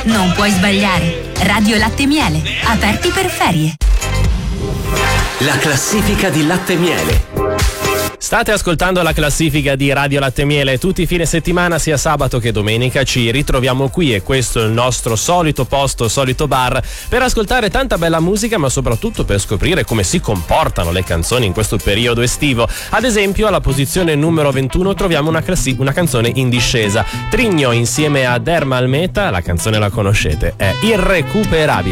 Non puoi sbagliare. Radio Latte Miele, aperti per ferie. La classifica di Latte Miele. State ascoltando la classifica di Radio Latte Miele. Tutti i fine settimana, sia sabato che domenica, ci ritroviamo qui e questo è il nostro solito posto, solito bar, per ascoltare tanta bella musica, ma soprattutto per scoprire come si comportano le canzoni in questo periodo estivo. Ad esempio, alla posizione numero 21 troviamo una canzone in discesa. Trigno insieme a Derma Almeta, la canzone la conoscete, è Irrecuperabile.